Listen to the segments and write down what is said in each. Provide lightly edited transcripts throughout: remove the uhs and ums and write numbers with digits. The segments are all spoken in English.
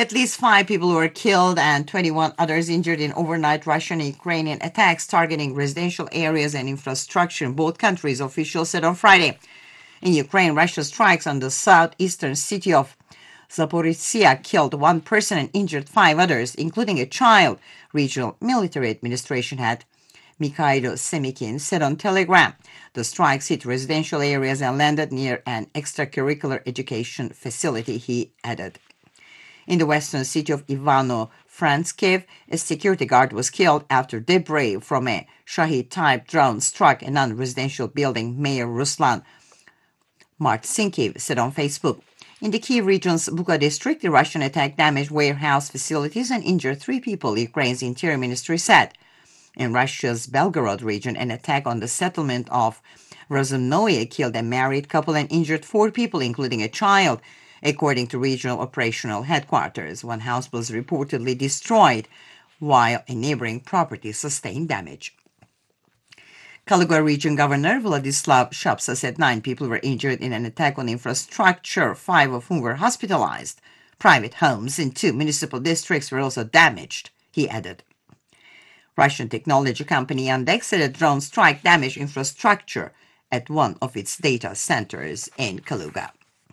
At least 5 people were killed and 21 others injured in overnight Russian and Ukrainian attacks targeting residential areas and infrastructure in both countries, officials said on Friday. In Ukraine, Russia's strikes on the southeastern city of Zaporizhzhia killed 1 person and injured 5 others, including a child, regional military administration head Mikhailo Semikin said on Telegram. The strikes hit residential areas and landed near an extracurricular education facility, he added. In the western city of Ivano-Frankivsk, a security guard was killed after debris from a Shahid-type drone struck a non-residential building, Mayor Ruslan Martsinkiv said on Facebook. In the Kyiv region's Buka district, the Russian attack damaged warehouse facilities and injured 3 people, Ukraine's interior ministry said. In Russia's Belgorod region, an attack on the settlement of Razumnoye killed a married couple and injured 4 people, including a child, according to regional operational headquarters. One house was reportedly destroyed, while a neighboring property sustained damage. Kaluga region governor Vladislav Shapsa said 9 people were injured in an attack on infrastructure, 5 of whom were hospitalized. Private homes in 2 municipal districts were also damaged, he added. Russian technology company Yandex said a drone strike damaged infrastructure at one of its data centers in Kaluga.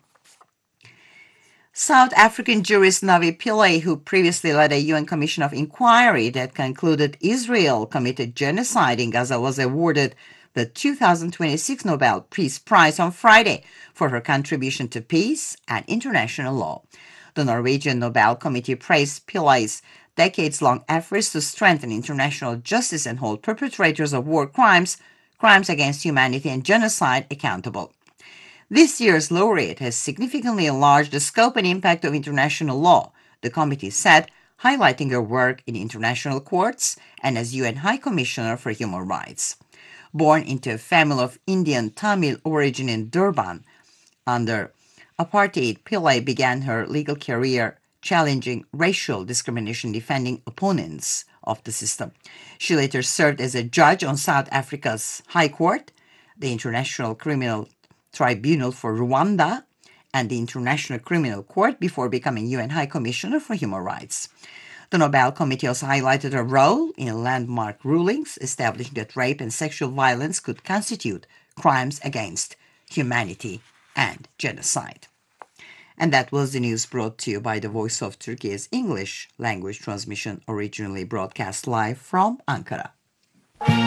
South African jurist Navi Pillay, who previously led a UN Commission of Inquiry that concluded Israel committed genocide in Gaza, was awarded the 2026 Nobel Peace Prize on Friday for her contribution to peace and international law. The Norwegian Nobel Committee praised Pillay's decades-long efforts to strengthen international justice and hold perpetrators of war crimes, crimes against humanity, and genocide accountable. This year's laureate has significantly enlarged the scope and impact of international law, the committee said, highlighting her work in international courts and as UN High Commissioner for Human Rights. Born into a family of Indian Tamil origin in Durban under apartheid, Pillay began her legal career challenging racial discrimination, defending opponents of the system. She later served as a judge on South Africa's High Court, the International Criminal Tribunal for Rwanda, and the International Criminal Court before becoming UN High Commissioner for Human Rights. The Nobel Committee also highlighted her role in landmark rulings establishing that rape and sexual violence could constitute crimes against humanity and genocide. And that was the news brought to you by the Voice of Turkey's English language transmission, originally broadcast live from Ankara.